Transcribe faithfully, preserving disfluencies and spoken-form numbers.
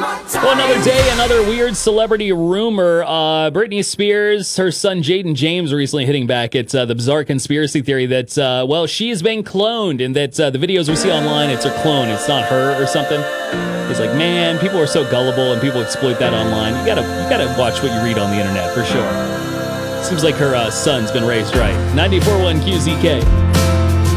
Well, another day, another weird celebrity rumor. Uh, Britney Spears, her son Jaden James recently hitting back at uh, the bizarre conspiracy theory that, uh, well, she has been cloned and that uh, the videos we see online, it's her clone, it's not her or something. He's like, man, people are so gullible and people exploit that online. You gotta, you gotta watch what you read on the internet for sure. Seems like her uh, son's been raised right. ninety-four point one Q Z K.